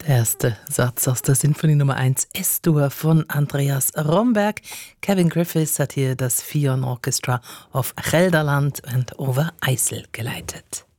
Der erste Satz aus der Sinfonie Nummer 1 S-Dur von Andreas Romberg. Kevin Griffiths hat hier das Fionn Orchestra of Gelderland and Overijssel geleitet.